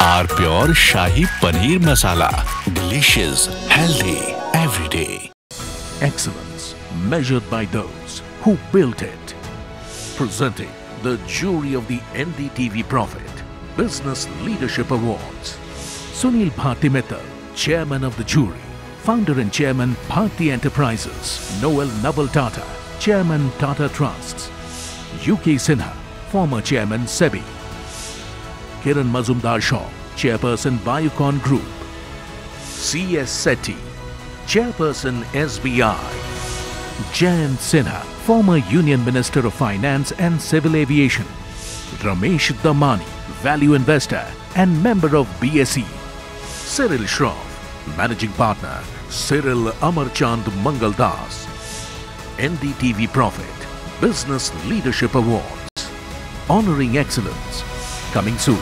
R Pure Shahi Paneer Masala. Delicious, healthy, every day. Excellence measured by those who built it. Presenting the jury of the NDTV Profit Business Leadership Awards. Sunil Bharti Mittal, Chairman of the jury. Founder and Chairman, Bharti Enterprises. Noel Naval Tata, Chairman, Tata Trusts. UK Sinha, former Chairman, SEBI. Kiran Mazumdar Shaw, Chairperson, Biocon Group. C.S. Sethi, Chairperson, SBI. Jayant Sinha, former Union Minister of Finance and Civil Aviation. Ramesh Damani, Value Investor and member of BSE. Cyril Shroff, Managing Partner, Cyril Amarchand Mangaldas. NDTV Profit Business Leadership Awards. Honoring excellence. Coming soon.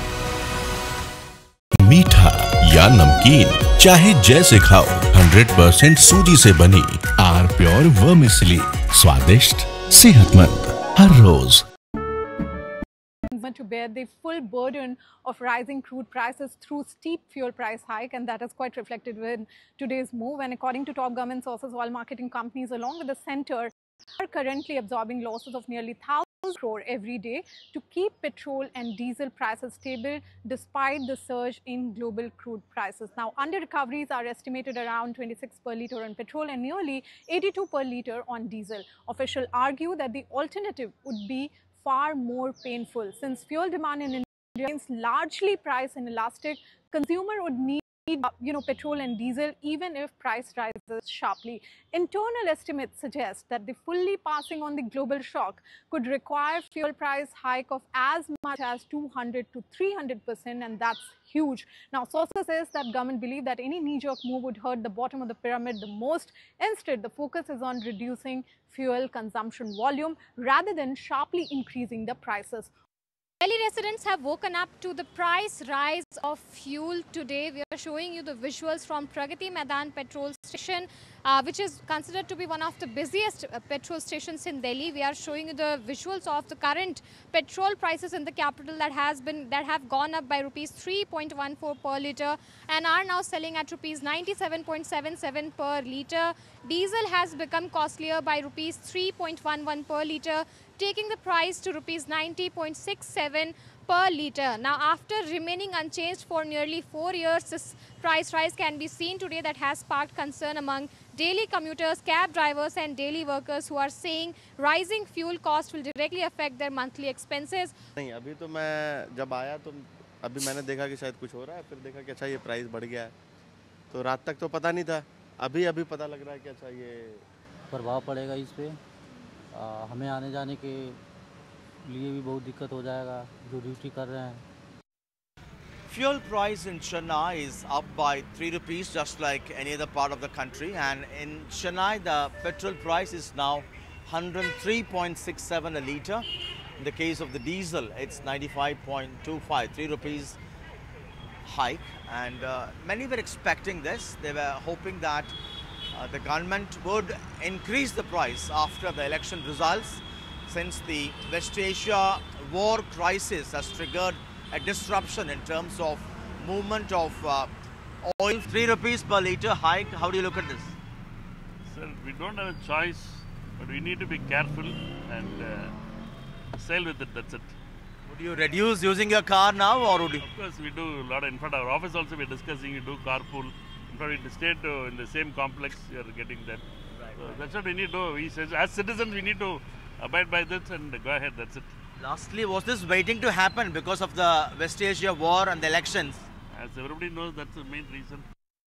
मीठा या नमकीन, चाहे जैसे खाओ, 100% सूजी से बनी R Pure vermicelli, स्वादिष्ट, सेहतमंद, हर रोज. To bear the full burden of rising crude prices through steep fuel price hike, and that is quite reflected in today's move. And according to top government sources, oil marketing companies along with the center are currently absorbing losses of nearly 1,000 crore every day to keep petrol and diesel prices stable despite the surge in global crude prices. Now, under recoveries are estimated around 26 per litre on petrol and nearly 82 per litre on diesel. Officials argue that the alternative would be far more painful. Since fuel demand in India is largely price inelastic, consumer would need petrol and diesel even if price rises sharply. Internal estimates suggest that the fully passing on the global shock could require fuel price hike of as much as 200 to 300%, and that's huge. Now, sources says that government believe that any knee-jerk move would hurt the bottom of the pyramid the most. Instead, the focus is on reducing fuel consumption volume rather than sharply increasing the prices. Delhi residents have woken up to the price rise of fuel today. We are showing you the visuals from Pragati Maidan petrol station, which is considered to be one of the busiest petrol stations in Delhi. We are showing you the visuals of the current petrol prices in the capital that have gone up by rupees 3.14 per litre and are now selling at rupees 97.77 per litre. Diesel has become costlier by rupees 3.11 per litre, taking the price to rupees 90.67 per litre. Now, after remaining unchanged for nearly 4 years, this price rise can be seen today that has sparked concern among daily commuters, cab drivers and daily workers who are saying rising fuel costs will directly affect their monthly expenses. नहीं, अभी तो मैं जब आया तो अभी मैंने देखा कि शायद कुछ हो रहा है, फिर देखा कि अच्छा ये प्राइस बढ़ गया है, तो रात तक तो पता नहीं था, अभी पता लग रहा है कि अच्छा ये प्रभाव पड़ेगा इस पे। हमें आने जाने के लिए भी बहुत दिक्कत हो जाएगा जो ड्यूटी कर रहे हैं। Fuel price in Chennai is up by 3 rupees just like any other part of the country, and in Chennai the petrol price is now 103.67 a litre. In the case of the diesel it's 95.25, 3 rupees hike, and many were expecting this. They were hoping that the government would increase the price after the election results, since the West Asia war crisis has triggered a disruption in terms of movement of oil. 3 rupees per litre hike. How do you look at this? Sir, we don't have a choice, but we need to be careful and sail with it, that's it. Would you reduce using your car now, or would you? Of course, we do a lot. In fact, our office also we're discussing, we do carpool. In fact, we stay in the same complex, you are getting that. Right. So that's what we need to do. We say, as citizens, we need to abide by this and go ahead, that's it. Lastly, was this waiting to happen because of the West Asia war and the elections? As everybody knows, that's the main reason.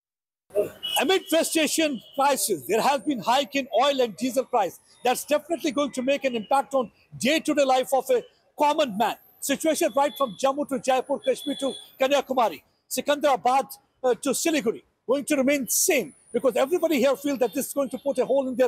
Amid West Asian crisis, there has been hike in oil and diesel price. That's definitely going to make an impact on day-to-day life of a common man. Situation right from Jammu to Jaipur, Kashmir to Kanyakumari, Sikandrabad to Siliguri, going to remain same because everybody here feels that this is going to put a hole in their